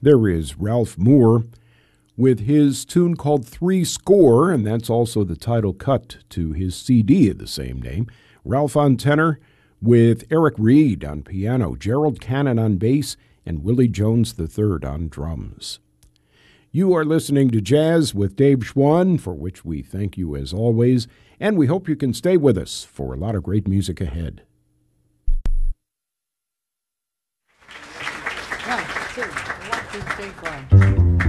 There is Ralph Moore with his tune called Three Score, and that's also the title cut to his CD of the same name. Ralph on tenor with Eric Reed on piano, Gerald Cannon on bass, and Willie Jones III on drums. You are listening to Jazz with Dave Schwann, for which we thank you as always, and we hope you can stay with us for a lot of great music ahead. 1, 2, 1, 2, 3, 4.